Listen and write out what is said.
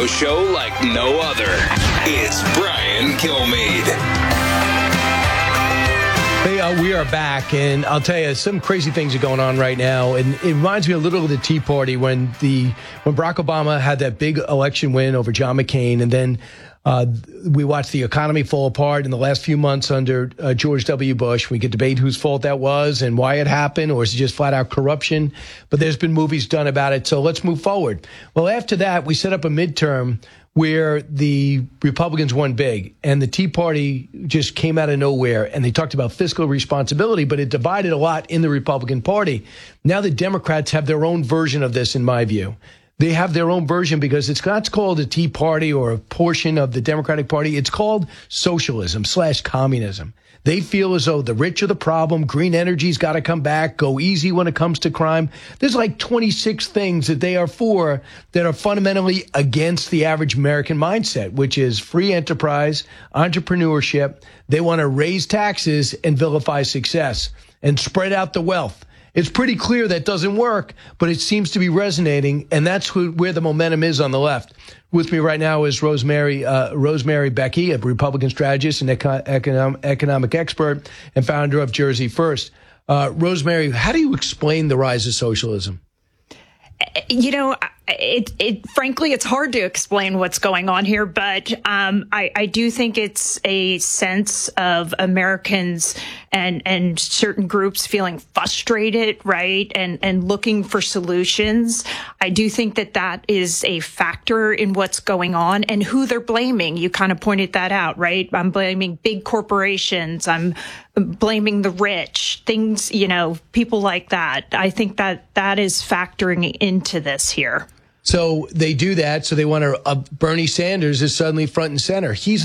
radio show like no other. It's Brian Kilmeade. Hey, we are back, and I'll tell you, some crazy things are going on right now, and it reminds me a little of the Tea Party when Barack Obama had that big election win over John McCain, and then we watched the economy fall apart in the last few months under George W. Bush. We could debate whose fault that was and why it happened, or is it just flat out corruption? But there's been movies done about it, so let's move forward. Well, after that, we set up a midterm where the Republicans won big, and the Tea Party just came out of nowhere, and they talked about fiscal responsibility, but it divided a lot in the Republican Party. Now the Democrats have their own version of this, in my view. They have their own version because it's not called a Tea Party or a portion of the Democratic Party. It's called socialism/communism. They feel as though the rich are the problem. Green energy's got to come back. Go easy when it comes to crime. There's like 26 things that they are for that are fundamentally against the average American mindset, which is free enterprise, entrepreneurship. They want to raise taxes and vilify success and spread out the wealth. It's pretty clear that doesn't work, but it seems to be resonating, and that's where the momentum is on the left. With me right now is Rosemary Becky, a Republican strategist and economic expert and founder of Jersey First. Rosemary, how do you explain the rise of socialism? You know, frankly, it's hard to explain what's going on here, but I do think it's a sense of Americans and certain groups feeling frustrated, right, and looking for solutions. I do think that is a factor in what's going on and who they're blaming. You kind of pointed that out, right? I'm blaming big corporations. I'm blaming the rich, things, people like that. I think that is factoring into this here. So they do that. So they want Bernie Sanders is suddenly front and center. He's